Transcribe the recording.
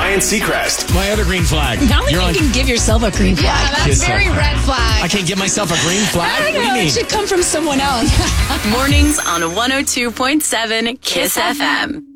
Ryan Seacrest. My other green flag. Not like you can give yourself a green flag. Yeah, that's Kiss very up. red flag. I can't give myself a green flag? I What don't do you know. It mean? should come from someone else. Mornings on 102.7 Kiss FM.